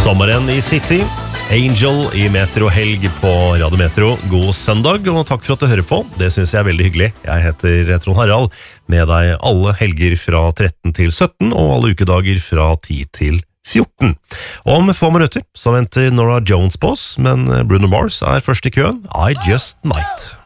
Sommeren i City, Angel i Metro Helg på Radio Metro. God søndag, og takk for at du hører på. Det synes jeg er veldig hyggelig. Jeg heter Trond Harald, med deg alle helger fra 13 til 17, og alle ukedager fra 10 til 14. Om få minutter så venter Norah Jones på oss, men Bruno Mars er først i køen. I Just Might.